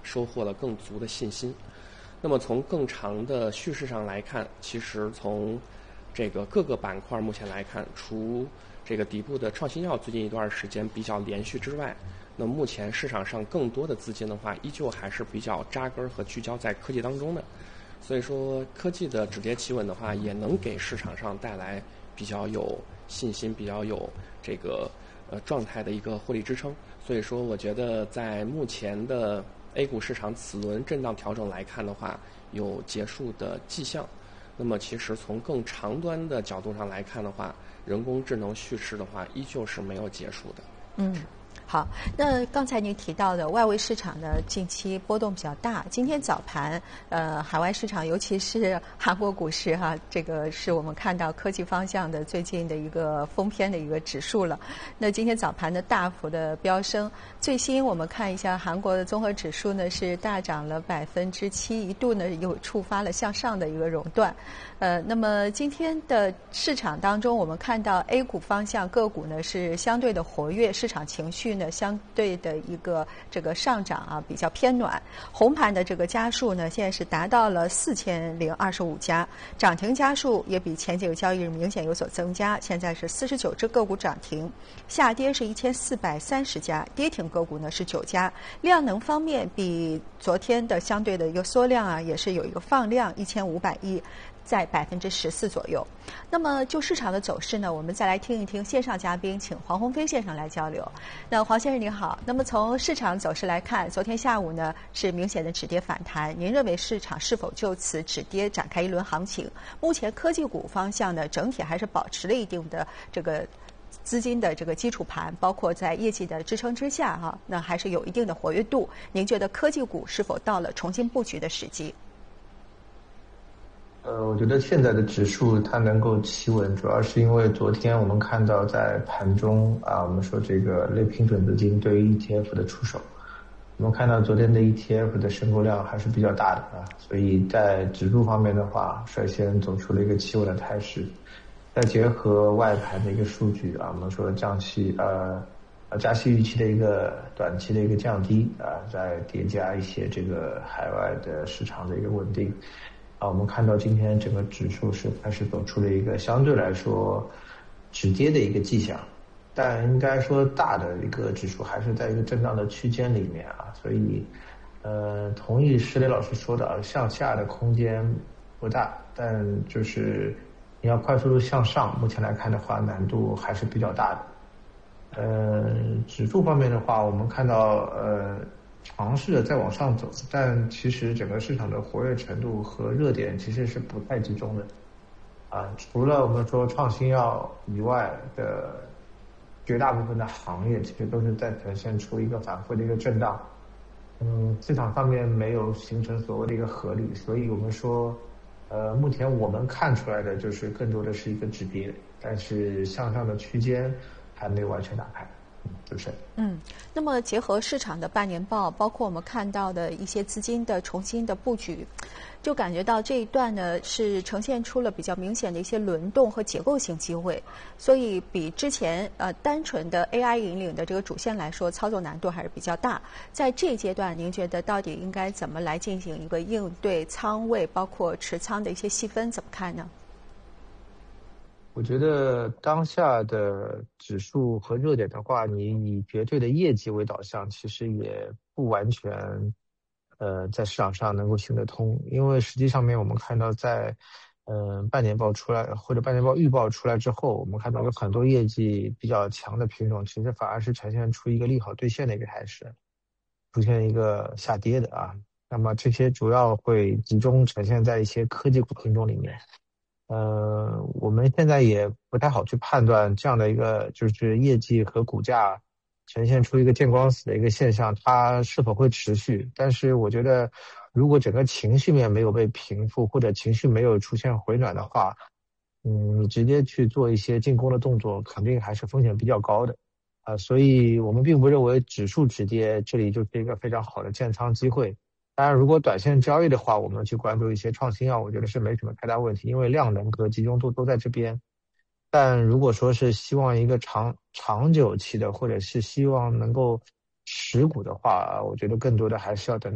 收获了更足的信心。那么从更长的叙事上来看，其实从这个各个板块目前来看，除这个底部的创新药最近一段时间比较连续之外，那目前市场上更多的资金的话，依旧还是比较扎根和聚焦在科技当中的。所以说，科技的止跌企稳的话，也能给市场上带来比较有信心、比较有这个状态的一个获利支撑。所以说，我觉得在目前的 A 股市场此轮震荡调整来看的话，有结束的迹象。那么其实从更长端的角度上来看的话，人工智能叙事的话，依旧是没有结束的。 好，那刚才您提到的外围市场呢，近期波动比较大。今天早盘，海外市场，尤其是韩国股市哈，这个是我们看到科技方向的最近的一个封篇的一个指数了。那今天早盘的大幅的飙升，最新我们看一下韩国的综合指数呢是大涨了7%，一度呢又触发了向上的一个熔断。那么今天的市场当中，我们看到 A 股方向个股呢是相对的活跃，市场情绪呢相对的一个这个上涨啊比较偏暖。红盘的这个家数呢现在是达到了4025家，涨停家数也比前几个交易日明显有所增加，现在是49只个股涨停，下跌是1430家，跌停个股呢是9家。量能方面比昨天的相对的一个缩量啊，也是有一个放量1500亿。在14%左右。那么就市场的走势呢，我们再来听一听线上嘉宾，请黄鸿飞先生来交流。那黄先生您好，那么从市场走势来看，昨天下午呢是明显的止跌反弹，您认为市场是否就此止跌展开一轮行情？目前科技股方向呢，整体还是保持了一定的这个资金的这个基础盘，包括在业绩的支撑之下哈，那还是有一定的活跃度。您觉得科技股是否到了重新布局的时机？ 我觉得现在的指数它能够企稳，主要是因为昨天我们看到在盘中啊，我们说这个类平准资金对于 ETF 的出手，我们看到昨天的 ETF 的申购量还是比较大的啊，所以在指数方面的话，率先走出了一个企稳的态势。再结合外盘的一个数据啊，我们说加息预期的一个短期的一个降低啊，再叠加一些这个海外的市场的一个稳定。我们看到今天整个指数是开始走出了一个相对来说止跌的一个迹象，但应该说大的一个指数还是在一个震荡的区间里面啊，所以同意石磊老师说的向下的空间不大，但就是你要快速向上，目前来看的话难度还是比较大的。指数方面的话，我们看到尝试着再往上走，但其实整个市场的活跃程度和热点其实是不太集中的啊。除了我们说创新药以外的绝大部分的行业，其实都是在呈现出一个反复的一个震荡。市场上面没有形成所谓的一个合力，所以我们说，目前我们看出来的就是更多的是一个止跌，但是向上的区间还没有完全打开。主持人。 那么结合市场的半年报，包括我们看到的一些资金的重新的布局，就感觉到这一段呢是呈现出了比较明显的一些轮动和结构性机会，所以比之前单纯的 AI 引领的这个主线来说，操作难度还是比较大。在这一阶段，您觉得到底应该怎么来进行一个应对仓位，包括持仓的一些细分，怎么看呢？ 我觉得当下的指数和热点的话，你以绝对的业绩为导向，其实也不完全，在市场上能够行得通。因为实际上面我们看到在，半年报出来或者半年报预报出来之后，我们看到有很多业绩比较强的品种，其实反而是呈现出一个利好兑现的一个态势，出现一个下跌的啊。那么这些主要会集中呈现在一些科技股品种里面。我们现在也不太好去判断这样的一个就是业绩和股价呈现出一个见光死的一个现象，它是否会持续。但是我觉得如果整个情绪面没有被平复，或者情绪没有出现回暖的话，你直接去做一些进攻的动作，肯定还是风险比较高的所以我们并不认为指数止跌这里就是一个非常好的建仓机会。当然，如果短线交易的话，我们去关注一些创新药，我觉得是没什么太大问题，因为量能和集中度都在这边。但如果说是希望一个长久期的，或者是希望能够持股的话，我觉得更多的还是要等